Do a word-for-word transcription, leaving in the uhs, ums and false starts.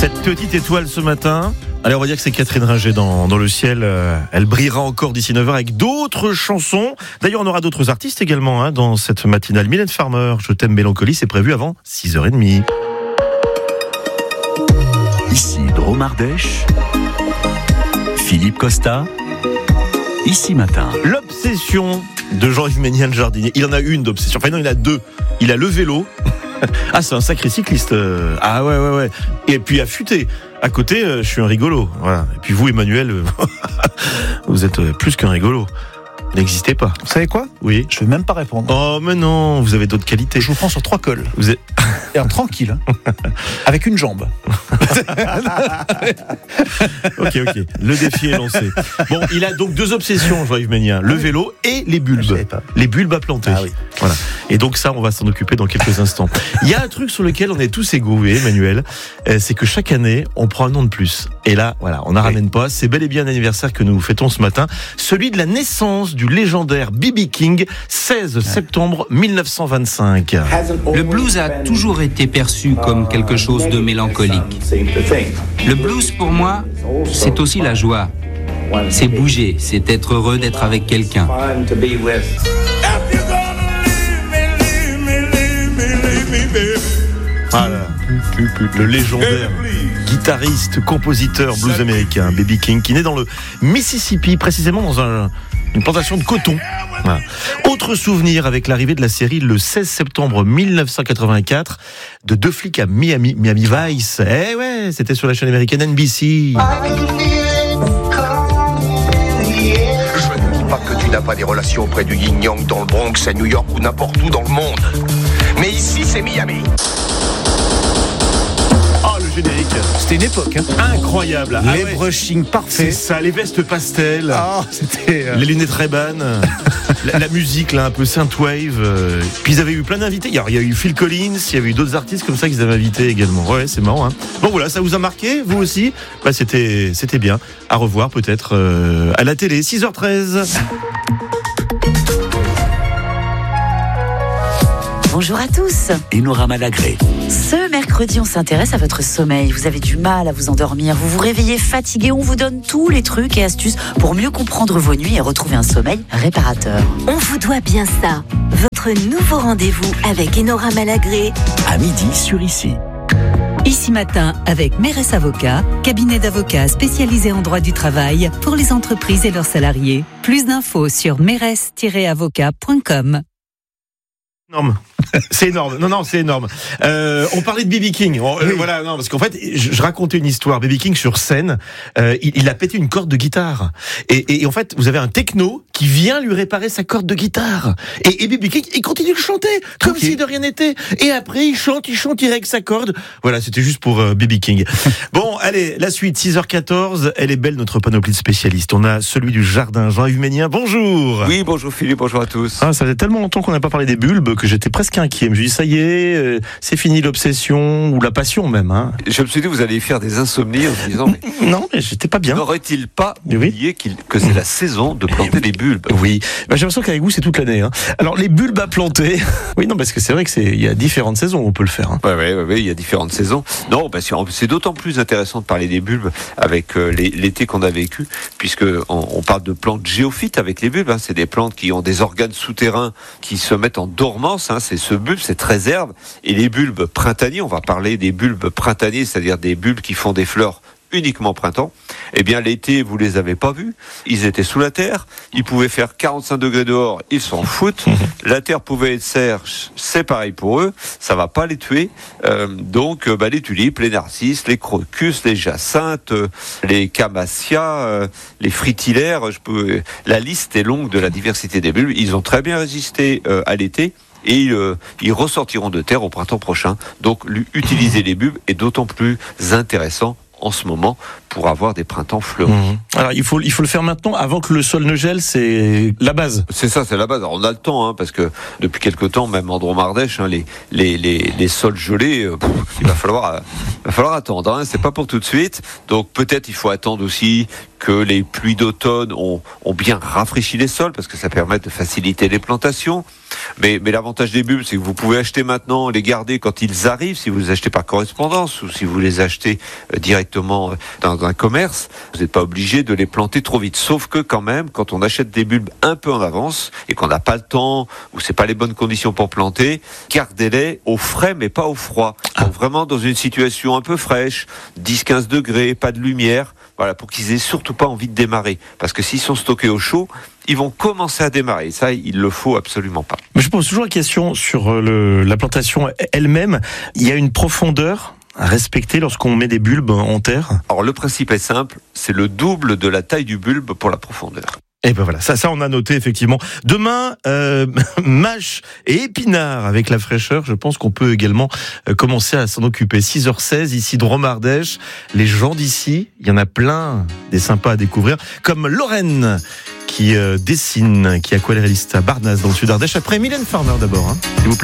Cette petite étoile ce matin, allez, on va dire que c'est Catherine Ringer dans, dans le ciel. Euh, elle brillera encore d'ici neuf heures avec d'autres chansons. D'ailleurs, on aura d'autres artistes également hein, dans cette matinale. Mylène Farmer, Je t'aime mélancolie, c'est prévu avant six heures trente. Ici Drôme Ardèche, Philippe Costa, Ici Matin. L'obsession de Jean-Yves Méniel, le jardinier. Il en a une d'obsession. Enfin non, il en a deux. Il a le vélo. Ah, c'est un sacré cycliste. Ah ouais, ouais, ouais. Et puis affûté. À côté, je suis un rigolo. Voilà. Et puis vous, Emmanuel, vous êtes plus qu'un rigolo. N'existez pas. Vous savez quoi ? Oui. Je vais même pas répondre. Oh, mais non, vous avez d'autres qualités. Je vous prends sur trois cols. Vous êtes... Et alors, tranquille, hein. Avec une jambe. Ok, ok. Le défi est lancé. Bon, il a donc deux obsessions, Jean-Yves Méniel. Le vélo et les bulbes. Les bulbes à planter. Ah oui. Voilà. Et donc ça, on va s'en occuper dans quelques instants. Il y a un truc sur lequel on est tous égaux, oui, Emmanuel. Euh, c'est que chaque année, on prend un nom de plus. Et là, voilà, on n'en oui. ramène pas. C'est bel et bien un anniversaire que nous fêtons ce matin. Celui de la naissance du légendaire B B King, seize septembre mille neuf cent vingt-cinq. Le blues a toujours été perçu comme quelque chose de mélancolique. Le blues, pour moi, c'est aussi la joie. C'est bouger, c'est être heureux d'être avec quelqu'un. Voilà. Le légendaire guitariste, compositeur blues américain B B King, qui naît dans le Mississippi, précisément dans un, une plantation de coton. Voilà. Autre souvenir avec l'arrivée de la série le seize septembre mille neuf cent quatre-vingt-quatre de Deux flics à Miami, Miami Vice. Eh ouais, c'était sur la chaîne américaine N B C. Je ne dis pas que tu n'as pas des relations auprès du yin-yang dans le Bronx, à New York ou n'importe où dans le monde. Mais ici, c'est Miami. Oh, le générique. C'était une époque, hein. Incroyable. Les Ah ouais. brushings C'est parfaits. ça, les vestes pastel. Ah, c'était. euh, Les lunettes Ray-Ban, la, la musique là un peu synthwave. Euh, puis ils avaient eu plein d'invités. Il y a- il y a eu Phil Collins, il y avait eu d'autres artistes comme ça qu'ils avaient invités également. Ouais, c'est marrant. Hein. Bon voilà, ça vous a marqué, vous aussi ? Bah, c'était, c'était bien. À revoir peut-être euh, à la télé. six heures treize. Bonjour à tous. Enora Malagré, Ce mercredi, on s'intéresse à votre sommeil. Vous avez du mal à vous endormir, vous vous réveillez fatigué, on vous donne tous les trucs et astuces pour mieux comprendre vos nuits et retrouver un sommeil réparateur. On vous doit bien ça. Votre nouveau rendez-vous avec Enora Malagré. à midi sur Ici. Ici Matin avec Mérès Avocat, cabinet d'avocats spécialisé en droit du travail pour les entreprises et leurs salariés. Plus d'infos sur mérès tiret avocat point com. Énorme. C'est énorme. Non, non, c'est énorme. Euh, on parlait de B B King. On- euh, Voilà, non, parce qu'en fait, je, je racontais une histoire. B B King sur scène, euh, il, il a pété une corde de guitare. Et, et, et en fait, vous avez un techno qui vient lui réparer sa corde de guitare. Et, et B B King, il continue de chanter comme Ok. si de rien n'était. Et après, il chante, il chante, il règle sa corde. Voilà, c'était juste pour euh, B B King. Bon, allez, la suite, six heures quatorze. Elle est belle, notre panoplie de spécialistes. On a celui du jardin, Jean-Yves Méniel. Bonjour. Oui, bonjour Philippe, bonjour à tous. Ah, ça faisait tellement longtemps qu'on n'a pas parlé des bulbes que j'étais presque inquiet. Je me suis dit, ça y est, euh, c'est fini l'obsession ou la passion même. Hein. Je me suis dit, vous allez faire des insomnies en se disant, mais Non, mais j'étais pas bien. n'aurait-il pas Mais oui. oublié qu'il- que c'est la saison de planter des bulbes? Oui, bah, j'ai l'impression qu'avec vous c'est toute l'année. Hein. Alors les bulbes à planter, oui non parce que c'est vrai que c'est il y a différentes saisons où on peut le faire. Hein. Ouais, ouais, ouais, ouais, il y a différentes saisons. Non, bah, c'est c'est d'autant plus intéressant de parler des bulbes avec euh, les- l'été qu'on a vécu, puisque on, on parle de plantes géophytes avec les bulbes. Hein. C'est des plantes qui ont des organes souterrains qui se mettent en dormance. Hein. C'est ce bulbe, cette réserve. Et les bulbes printaniers, on va parler des bulbes printaniers, c'est-à-dire des bulbes qui font des fleurs uniquement printemps. Eh bien, l'été, vous les avez pas vus. Ils étaient sous la terre. Ils pouvaient faire quarante-cinq degrés dehors. Ils s'en foutent. La terre pouvait être sèche. C'est pareil pour eux. Ça va pas les tuer. Euh, donc, euh, bah, les tulipes, les narcisses, les crocus, les jacinthes, euh, les camassias, euh, les fritillaires. Je peux, la liste est longue de la diversité des bulbes. Ils ont très bien résisté euh, à l'été. Et euh, ils ressortiront de terre au printemps prochain. Donc, lui, utiliser les bulbes est d'autant plus intéressant en ce moment pour avoir des printemps fleuris. Mmh. Alors il faut il faut le faire maintenant avant que le sol ne gèle, c'est la base. C'est ça, c'est la base. Alors, on a le temps, hein, parce que depuis quelque temps, même en Drôme Ardèche, hein, les, les, les, les sols gelés, euh, pff, il va falloir, euh, va falloir attendre, hein, c'est pas pour tout de suite. Donc peut-être il faut attendre aussi que les pluies d'automne ont, ont bien rafraîchi les sols, parce que ça permet de faciliter les plantations. Mais, mais l'avantage des bulbes, c'est que vous pouvez acheter maintenant, les garder quand ils arrivent, si vous les achetez par correspondance ou si vous les achetez directement dans un commerce. Vous n'êtes pas obligé de les planter trop vite. Sauf que quand même, quand on achète des bulbes un peu en avance et qu'on n'a pas le temps ou c'est pas les bonnes conditions pour planter, gardez-les au frais mais pas au froid. Donc vraiment dans une situation un peu fraîche, dix à quinze degrés, pas de lumière, voilà, pour qu'ils aient surtout pas envie de démarrer. Parce que s'ils sont stockés au chaud, ils vont commencer à démarrer. Ça, il le faut absolument pas. Mais je pose toujours la question sur le, la plantation elle-même. Il y a une profondeur à respecter lorsqu'on met des bulbes en terre? Alors le principe est simple, c'est le double de la taille du bulbe pour la profondeur. Et ben voilà, ça, ça on a noté effectivement. Demain, euh, mâche et épinards avec la fraîcheur, je pense qu'on peut également euh, commencer à s'en occuper. six heures seize, ici de Drôme-Ardèche. Les gens d'ici, il y en a plein, des sympas à découvrir, comme Lorraine, qui euh, dessine, qui est aquarelliste à Barnas dans le sud Ardèche. Après Mylène Farmer d'abord, hein, s'il vous plaît.